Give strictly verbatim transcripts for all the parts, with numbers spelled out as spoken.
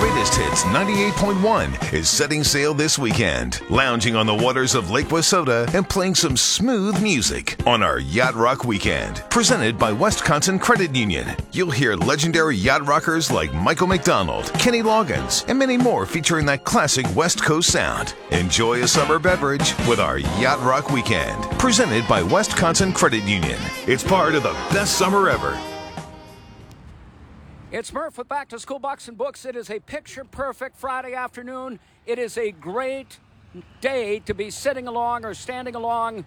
Greatest Hits ninety-eight point one is setting sail this weekend, lounging on the waters of Lake Wissota and playing some smooth music on our Yacht Rock Weekend. Presented by Wisconsin Credit Union. You'll hear legendary yacht rockers like Michael McDonald, Kenny Loggins, and many more featuring that classic West Coast sound. Enjoy a summer beverage with our Yacht Rock Weekend. Presented by Wisconsin Credit Union. It's part of the best summer ever. It's Murph with Back to School Bucks and Books. It is a picture-perfect Friday afternoon. It is a great day to be sitting along or standing along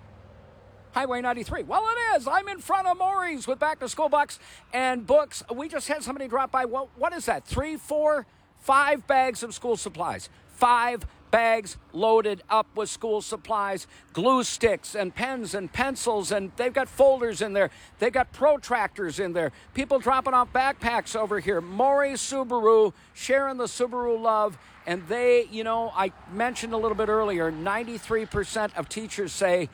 Highway ninety-three. Well, it is. I'm in front of Maury's with Back to School Bucks and Books. We just had somebody drop by. What, what is that? Three, four, five bags of school supplies. Five bags loaded up with school supplies, glue sticks and pens and pencils, and they've got folders in there. They've got protractors in there. People dropping off backpacks over here. Maury Subaru, sharing the Subaru love. And they, you know, I mentioned a little bit earlier, ninety-three percent of teachers say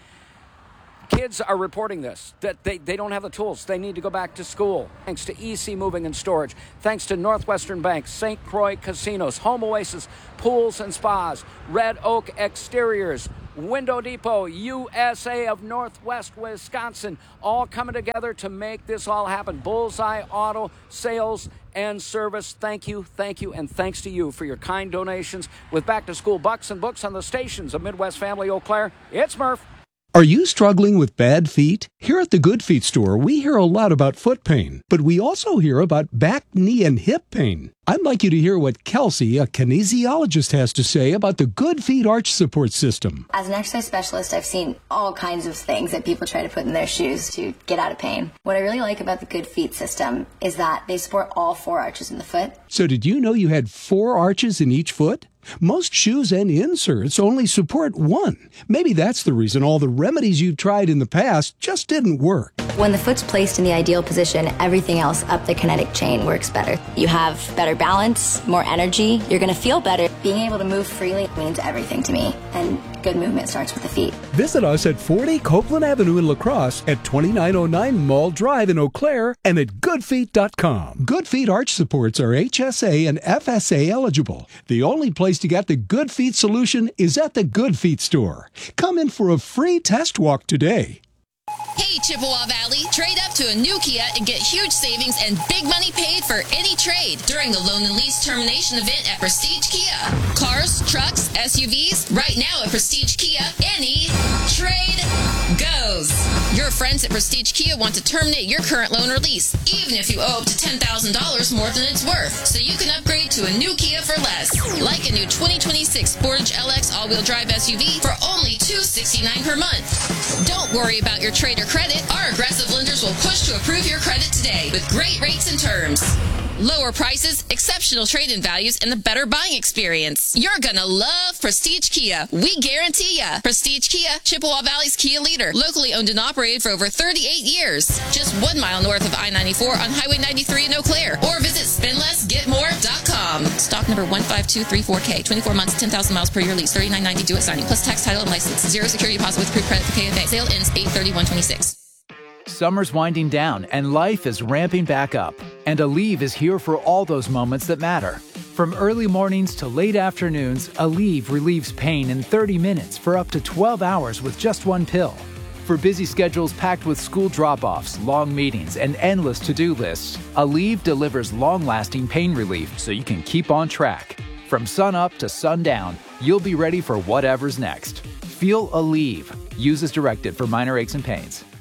kids are reporting this, that they, they don't have the tools. They need to go back to school. Thanks to E C Moving and Storage. Thanks to Northwestern Bank, Saint Croix Casinos, Home Oasis, Pools and Spas, Red Oak Exteriors, Window Depot, U S A of Northwest Wisconsin, all coming together to make this all happen. Bullseye Auto Sales and Service. Thank you, thank you, and thanks to you for your kind donations. With Back to School Bucks and Books on the stations of Midwest Family Eau Claire, it's Murph. Are you struggling with bad feet? Here at the Good Feet store, we hear a lot about foot pain, but we also hear about back, knee, and hip pain. I'd like you to hear what Kelsey, a kinesiologist, has to say about the Good Feet arch support system. As an exercise specialist, I've seen all kinds of things that people try to put in their shoes to get out of pain. What I really like about the Good Feet system is that they support all four arches in the foot. So did you know you had four arches in each foot? Most shoes and inserts only support one. Maybe that's the reason all the remedies you've tried in the past just didn't work. When the foot's placed in the ideal position, everything else up the kinetic chain works better. You have better balance, more energy, you're going to feel better. Being able to move freely means everything to me, and good movement starts with the feet. Visit us at forty Copeland Avenue in La Crosse, at twenty-nine oh nine Mall Drive in Eau Claire, and at good feet dot com. Good Feet arch supports are H S A and F S A eligible. The only place to get the Good Feet solution is at the Good Feet store. Come in for a free test walk today. Hey, Chippewa Valley, trade up to a new Kia and get huge savings and big money paid for any trade during the loan and lease termination event at Prestige Kia. Cars, trucks, S U Vs, right now at Prestige Kia, any trade goes. Your friends at Prestige Kia want to terminate your current loan or lease, even if you owe up to ten thousand dollars more than it's worth, so you can upgrade to a new Kia for less. Like a new twenty twenty-six Sportage L X all-wheel drive S U V for only two hundred sixty-nine dollars per month. Don't worry about your trade or credit. Our aggressive lenders will push to approve your credit today with great rates and terms. Lower prices, exceptional trade-in values, and the better buying experience. You're gonna love Prestige Kia. We guarantee ya. Prestige Kia, Chippewa Valley's Kia leader. Locally owned and operated for over thirty-eight years. Just one mile north of I ninety-four on Highway ninety-three in Eau Claire. Or visit spend less get more dot com. Stock number one five two three four K. twenty-four months, ten thousand miles per year lease. thirty-nine ninety due at signing. Plus tax, title, and license. Zero security deposit with approved credit for K F A. Sale ends eight thirty-one twenty-six. Summer's winding down and life is ramping back up. And Aleve is here for all those moments that matter. From early mornings to late afternoons, Aleve relieves pain in thirty minutes for up to twelve hours with just one pill. For busy schedules packed with school drop-offs, long meetings, and endless to-do lists, Aleve delivers long-lasting pain relief so you can keep on track. From sun-up to sundown, you'll be ready for whatever's next. Feel Aleve. Use as directed for minor aches and pains.